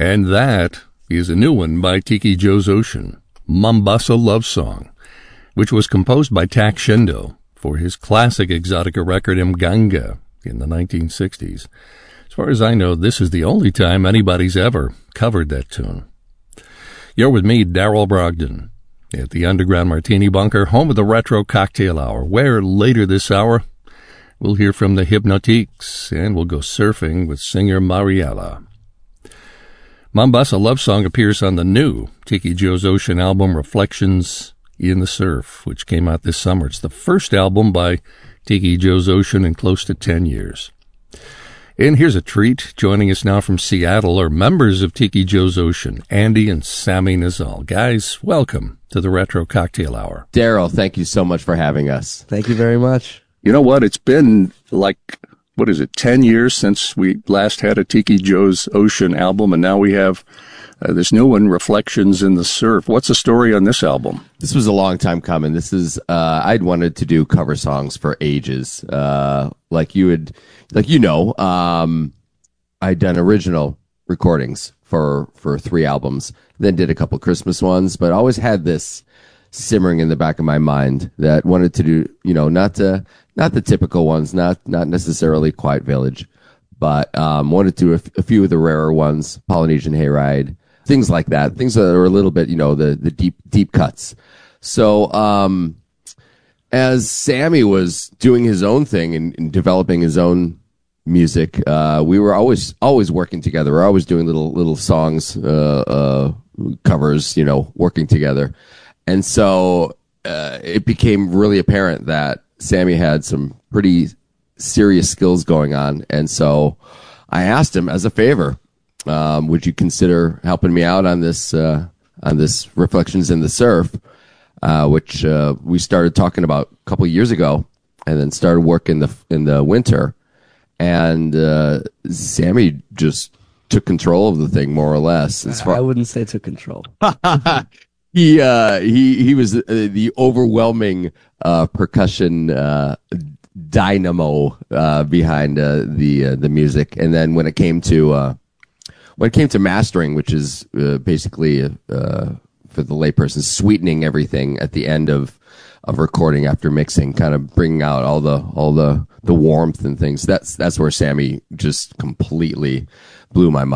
And that is a new one by Tiki Joe's Ocean, Mombasa Love Song, which was composed by Tak Shendo for his classic Exotica record Mganga in the 1960s. As far as I know, this is the only time anybody's ever covered that tune. You're with me, Daryl Brogdon, at the Underground Martini Bunker, home of the Retro Cocktail Hour, where later this hour we'll hear from the Hypnotiques and we'll go surfing with singer Mariella. Mombasa Love Song appears on the new Tiki Joe's Ocean album Reflections in the Surf, which came out this summer. It's the first album by Tiki Joe's Ocean in close to 10 years. And here's a treat. Joining us now from Seattle are members of Tiki Joe's Ocean, Andy and Sammy Nazal. Guys, welcome to the Retro Cocktail Hour. Daryl, thank you so much for having us. Thank you very much. You know what? It's been 10 years since we last had a Tiki Joe's Ocean album, and now we have this new one, Reflections in the Surf. What's the story on this album? This was a long time coming. This is, I'd wanted to do cover songs for ages. I'd done original recordings for 3 albums, then did a couple Christmas ones, but always had this simmering in the back of my mind that wanted to do, not the typical ones, not necessarily Quiet Village, but wanted to do a few of the rarer ones, Polynesian Hayride, things like that, things that are a little bit, the deep cuts. So as Sammy was doing his own thing and developing his own music, we were always working together. We're always doing little songs, covers, working together. And so it became really apparent that Sammy had some pretty serious skills going on. And so I asked him as a favor, would you consider helping me out on this Reflections in the Surf, which we started talking about a couple of years ago, and then started work in the winter. And Sammy just took control of the thing, more or less. I wouldn't say took control. He was the overwhelming percussion dynamo behind the music. And then when it came to mastering, which is basically for the layperson, sweetening everything at the end of recording after mixing, kind of bringing out all the warmth and things. That's where Sammy just completely blew my mind.